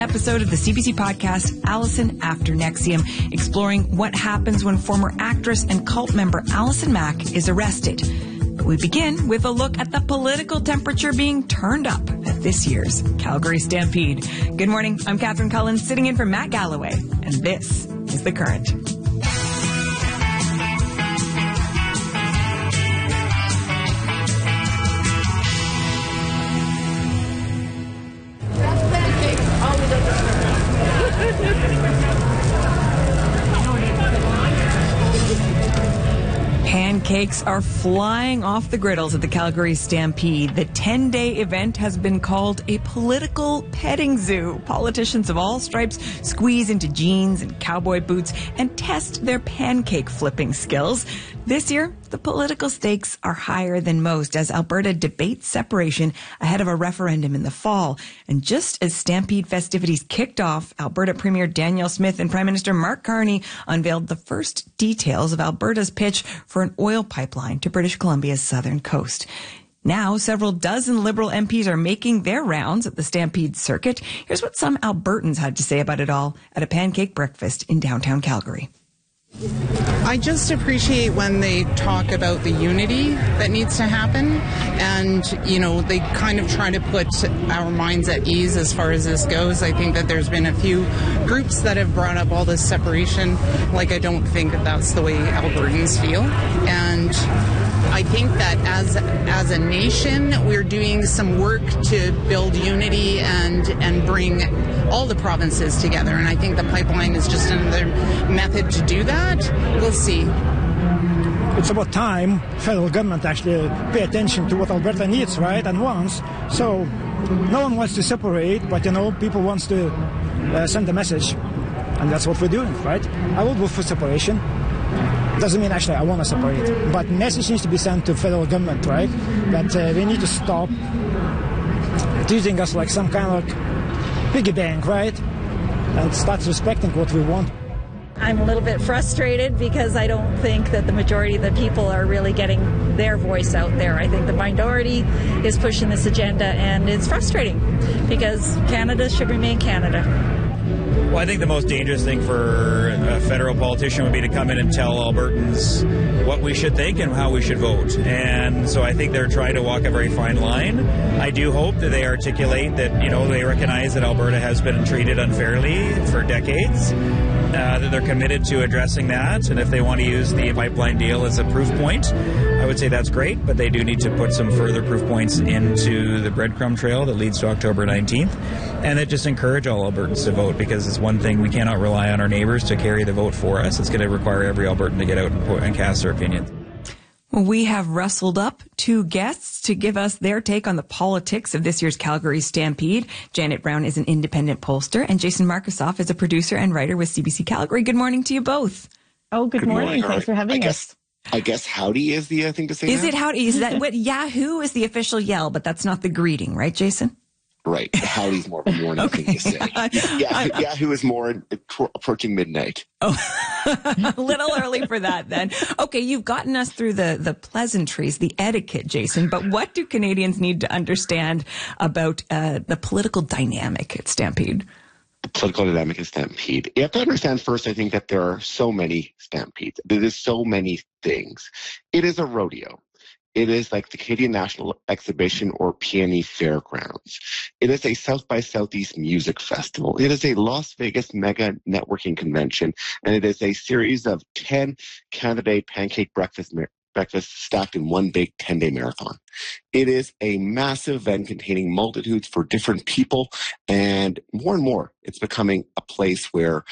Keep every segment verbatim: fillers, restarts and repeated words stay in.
Episode of the C B C podcast, Allison After N X I V M, exploring what happens when former actress and cult member Allison Mack is arrested. We begin with a look at the political temperature being turned up at this year's Calgary Stampede. Good morning. I'm Catherine Cullen, sitting in for Matt Galloway, and this is The Current. Pancakes are flying off the griddles at the Calgary Stampede. The ten-day event has been called a political petting zoo. Politicians of all stripes squeeze into jeans and cowboy boots and test their pancake flipping skills. This year, the political stakes are higher than most as Alberta debates separation ahead of a referendum in the fall. And just as Stampede festivities kicked off, Alberta Premier Danielle Smith and Prime Minister Mark Carney unveiled the first details of Alberta's pitch for an oil pipeline to British Columbia's southern coast. Now, several dozen Liberal M Ps are making their rounds at the Stampede circuit. Here's what some Albertans had to say about it all at a pancake breakfast in downtown Calgary. I just appreciate when they talk about the unity that needs to happen, and, you know, they kind of try to put our minds at ease as far as this goes. I think that there's been a few groups that have brought up all this separation. Like, I don't think that that's the way Albertans feel, and I think that as as a nation, we're doing some work to build unity and and bring all the provinces together. And I think the pipeline is just another method to do that. We'll see. It's about time federal government actually pay attention to what Alberta needs, right, and wants. So no one wants to separate, but, you know, people wants to uh, send a message. And that's what we're doing, right? I will vote for separation. Doesn't mean actually I want to separate, but message needs to be sent to federal government, right? That uh, they need to stop treating us like some kind of like piggy bank, right? And start respecting what we want. I'm a little bit frustrated because I don't think that the majority of the people are really getting their voice out there. I think the minority is pushing this agenda, and it's frustrating because Canada should remain Canada. Well, I think the most dangerous thing for a federal politician would be to come in and tell Albertans what we should think and how we should vote. And so I think they're trying to walk a very fine line. I do hope that they articulate that, you know, they recognize that Alberta has been treated unfairly for decades, uh, that they're committed to addressing that. And if they want to use the pipeline deal as a proof point, I would say that's great, but they do need to put some further proof points into the breadcrumb trail that leads to October nineteenth, and that just encourage all Albertans to vote, because it's one thing, we cannot rely on our neighbors to carry the vote for us. It's going to require every Albertan to get out and, and cast their opinions. We have rustled up two guests to give us their take on the politics of this year's Calgary Stampede. Janet Brown is an independent pollster, and Jason Markusoff is a producer and writer with C B C Calgary. Good morning to you both. Oh, good, good morning. morning. Thanks right. for having I us. Guess, I guess howdy is the uh, thing to say. Is now? it howdy? Is that what Yahoo is the official yell, but that's not the greeting, right, Jason? Right. Howdy's more of a morning okay. thing to say. Yeah, Yahoo is more approaching midnight. Oh, a little early for that then. Okay, you've gotten us through the, the pleasantries, the etiquette, Jason, but what do Canadians need to understand about uh, the political dynamic at Stampede? The political dynamic at Stampede. You have to understand first, I think, that there are so many Stampedes. There is so many things. It is a rodeo. It is like the Canadian National Exhibition or P N E Fairgrounds. It is a South by Southeast music festival. It is a Las Vegas mega networking convention, and it is a series of ten candidate pancake breakfast breakfasts stacked in one big ten-day marathon. It is a massive event containing multitudes for different people, and more and more, it's becoming a place where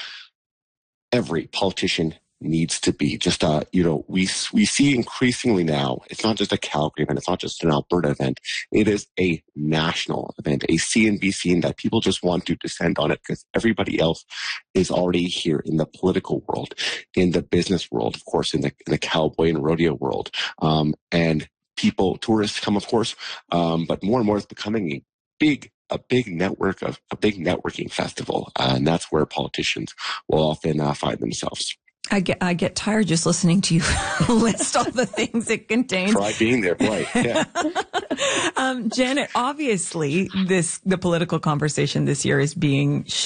every politician needs to be. Just, uh, you know, we we see increasingly now, it's not just a Calgary event, it's not just an Alberta event, it is a national event, a C N B C, and that people just want to descend on it because everybody else is already here in the political world, in the business world, of course, in the, in the cowboy and rodeo world. Um, and people, tourists come, of course, um, but more and more it's becoming a big a big network of a big networking festival. Uh, and that's where politicians will often uh, find themselves. I get I get tired just listening to you list all the things it contains. Try being there, boy. Yeah. um, Janet, obviously, this the political conversation this year is being